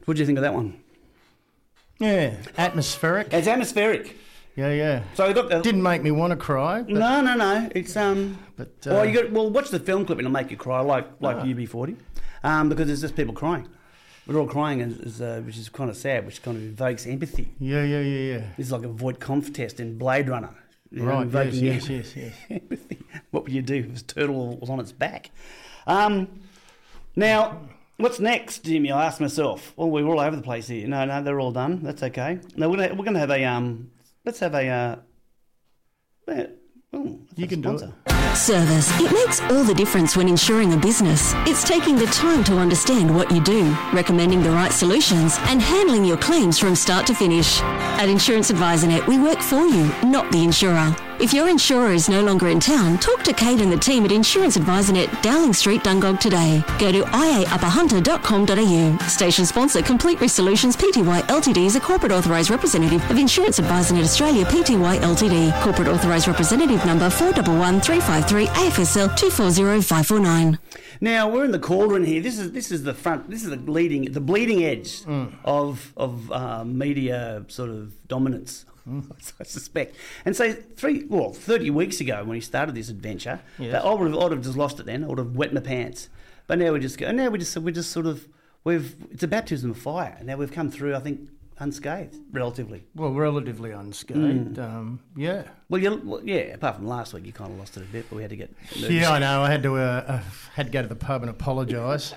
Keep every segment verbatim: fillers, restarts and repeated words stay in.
What do you think of that one? Yeah, atmospheric. It's atmospheric. Yeah, yeah. So got the, didn't make me want to cry. But, no, no, no. It's um. But uh, well, you got well. Watch the film clip and it'll make you cry, like like Oh. U B forty, um, because there's just people crying. We're all crying, is, is, uh, which is kind of sad, which kind of evokes empathy. Yeah, yeah, yeah, yeah. This is like a Voight-Kampff test in Blade Runner. You know, Right. invoking Yes, em- yes, yes, yes. empathy. What would you do if this turtle was on its back? Um, now, what's next, Jimmy? I asked myself. Well, we were all over the place here. No, no, they're all done. That's okay. No, we're gonna we're gonna have a um. Let's have a uh. yeah, oh, let's You have a can do sponsor. it. Service. It makes all the difference when insuring a business. It's taking the time to understand what you do, recommending the right solutions, and handling your claims from start to finish. At Insurance Advisor Net, we work for you, not the insurer. If your insurer is no longer in town, talk to Kate and the team at Insurance Advisor Net, Dowling Street, Dungog today. Go to i a upper hunter dot com dot a u. Station sponsor, Complete Risk Solutions Pty Ltd is a corporate authorised representative of Insurance Advisor Net Australia Pty Ltd. Corporate authorised representative number four one one three five three A F S L two four zero five four nine. Now we're in the cauldron here. This is this is the front. This is the leading, the bleeding edge Mm. of of uh, media sort of dominance. I suspect. And so three, well, thirty weeks ago when he started this adventure, Yes. that I would have, I would have just lost it then. I would have wet my pants. But now we just go. Now we just we just sort of we've it's a baptism of fire. Now we've come through. I think unscathed, relatively. Well, relatively unscathed. Um, yeah. Well, you, well, yeah. Apart from last week, you kind of lost it a bit, but we had to get. Yeah, I know. I had to uh, uh, had to go to the pub and apologise.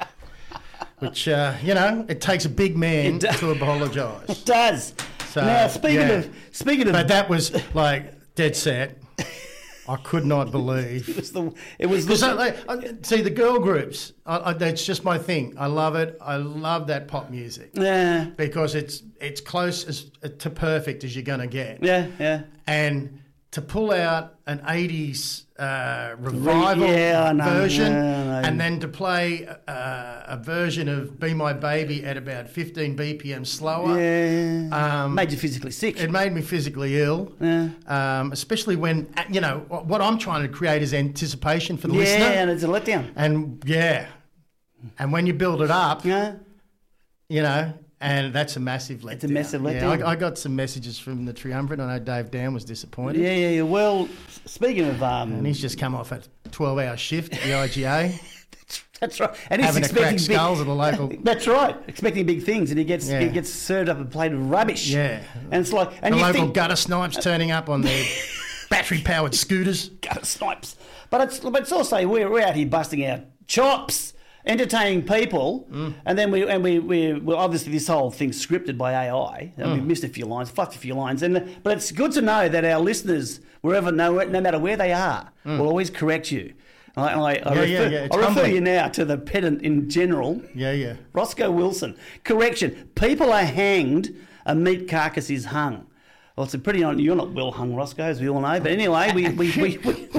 Which uh, you know, it takes a big man It does. to apologise. It does. So, now speaking yeah. of speaking of, But that was like dead set. I could not it believe. was the it was the, Because I, like, I, see the girl groups, I, I, that's just my thing. I love it. I love that pop music yeah because it's it's close as to perfect as you're going to get. yeah yeah. And to pull out an eighties uh, revival Yeah, I know, version yeah, I know. and then to play uh, a version of Be My Baby at about fifteen B P M slower, Yeah. Um, Made you physically sick. it made me physically ill, Yeah. um, especially when, uh, you know, what I'm trying to create is anticipation for the yeah, listener. and it's a letdown. And, yeah, and when you build it up, Yeah. you know, and that's a massive letdown. It's a massive Yeah, letdown. I, I got some messages from the Triumvirate. I know Dave Down was disappointed. Yeah, yeah, yeah. Well, s- speaking of um, And he's just come off a twelve-hour shift at the I G A, that's right. And he's having to expecting crack skulls big, at a local... That's right. Expecting big things, and he gets Yeah. he gets served up a plate of rubbish. Yeah. And it's like, and the you local think, gutter snipes turning up on their battery-powered scooters. gutter snipes. But it's but it's also we're we're out here busting our chops, entertaining people, Mm. and then we and we we well obviously this whole thing's scripted by A I, and Mm. we've missed a few lines, fluffed a few lines, and but it's good to know that our listeners, wherever no no matter where they are, will always correct you. And I, and I, I Mm. Yeah, refer, yeah, yeah, it's I refer humbling. you now to the pedant in general, Yeah, yeah. Roscoe Wilson. Correction: people are hanged, a meat carcass is hung. Well, it's a pretty. You're not well hung, Roscoe, as we all know. But anyway, we we. we, we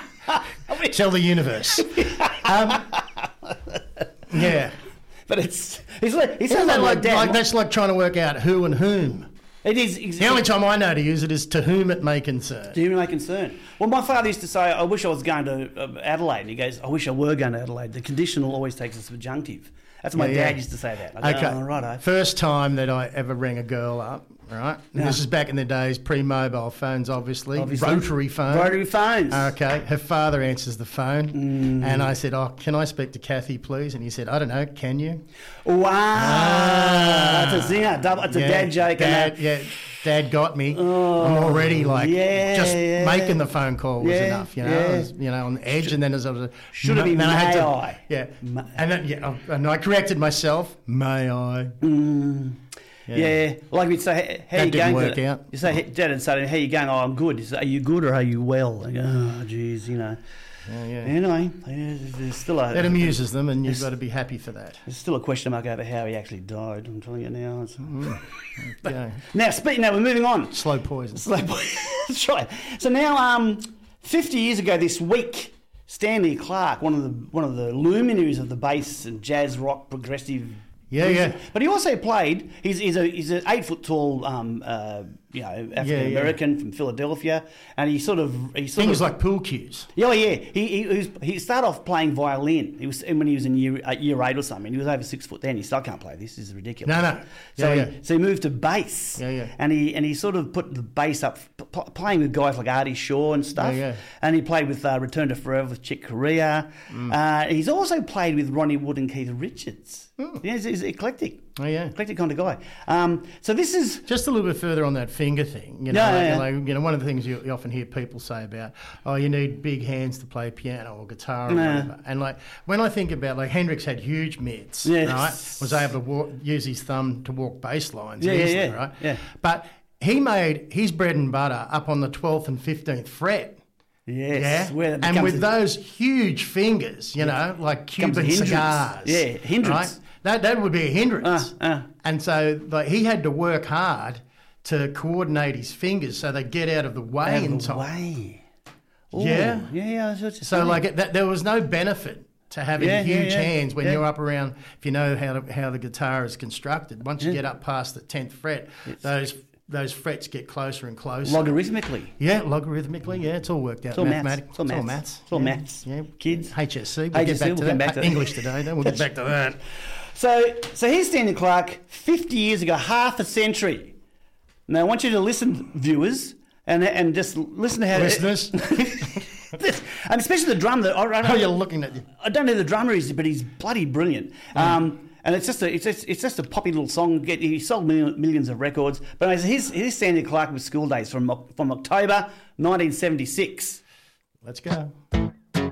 Tell the universe. um, yeah. But it's it's like it's Isn't like, that like, Dad. like that's like trying to work out who and whom? It is ex- The only time I know to use it is to whom it may concern. to whom it may concern. Well, my father used to say, "I wish I was going to uh, Adelaide." And he goes, "I wish I were going to Adelaide." The conditional always takes a subjunctive. That's my Yeah, dad yeah. used to say that. I go, Okay. oh, righto. First time that I ever rang a girl up, right? Yeah. This is back in the days, pre-mobile phones, obviously. Obviously. Rotary phone. Rotary phones. Okay. Her father answers the phone, Mm. and I said, "Oh, can I speak to Kathy, please?" And he said, "I don't know. Can you?" Wow, Ah. that's a zinger. Double, it's a Yeah, dad joke. Dad, and yeah, Dad got me. I'm already like, yeah, just yeah. making the phone call was Yeah, enough, you know. yeah. I was, you know, on the edge, and then as I was, Should it be then I had may to, I? Yeah, Ma- and then yeah, I- and I corrected myself. May I? Yeah. like we'd say, how That you didn't going? work to- out. You say, hey, Dad, and say, how you going? Oh, I'm good. You say, are you good or are you well? I go, oh, geez, you know. Yeah, yeah. Anyway, there's there's still a That amuses them, and you've got to be happy for that. there's still a question mark over how he actually died. I'm telling you now. It's, Yeah. now, speaking. Now we're moving on. Slow poison. Slow boy. That's right. So now, um, fifty years ago this week, Stanley Clarke, one of the one of the luminaries of the bass and jazz rock progressive. Yeah, music- yeah. But he also played. He's he's a he's an eight foot tall um, uh, you know, African American yeah. from Philadelphia, and he sort of he sort Things of like pool cues. yeah, oh, yeah. He he he, was, he started off playing violin. He was when he was in year uh, year eight or something. He was over six foot then. He still can't play this. This is ridiculous. No, no. So Yeah, he, yeah. so he moved to bass. Yeah, yeah. And he and he sort of put the bass up, p- p- playing with guys like Artie Shaw and stuff. Yeah, yeah. And he played with uh, Return to Forever with Chick Corea. Mm. Uh, he's also played with Ronnie Wood and Keith Richards. Mm. Yeah, he's, he's eclectic. Oh, yeah. Eclectic kind of guy. Um, so this is Just a little bit further on that finger thing. You know, Yeah, like, yeah, like, you know, one of the things you, you often hear people say about, oh, you need big hands to play piano or guitar or Nah. whatever. And like when I think about like Hendrix had huge mitts, Yes. right? Was able to walk, use his thumb to walk bass lines Yeah, yeah, easily, yeah, right? yeah. But he made his bread and butter up on the twelfth and fifteenth fret. yes, Yeah, where it and becomes with a- those huge fingers, you know, like Becomes a Cuban hindrance. cigars. Yeah, hindrance. Right? That that would be a hindrance. Uh, uh. And so, like, he had to work hard to coordinate his fingers so they get out of the way out in of the time. way. Ooh, Yeah. yeah, yeah. That's what you're So, saying. like, it, that, there was no benefit to having Yeah, yeah, huge yeah. hands when Yeah. you're up around. If you know how to, how the guitar is constructed, once you Yeah. get up past the tenth fret, those those frets get closer and closer. logarithmically. Yeah, logarithmically. Yeah, it's all worked out. It's all maths. Mathematic- It's all maths. maths. It's all yeah. maths. Yeah. Kids. H S C. We'll H get S C, back we'll to come that. back to that. English today. Then we'll get back to that. So, so here's Stanley Clarke, fifty years ago, half a century. Now, I want you to listen, viewers, and and just listen to how Listeners, and especially the drum. That I, I, oh, don't, you're looking at you. I don't know who the drummer is, but he's bloody brilliant. Um, and it's just a it's just, it's just a poppy little song. Get, he sold million, millions of records. But anyways, here's, here's Stanley Clarke with School Days from from October nineteen seventy-six. Let's go.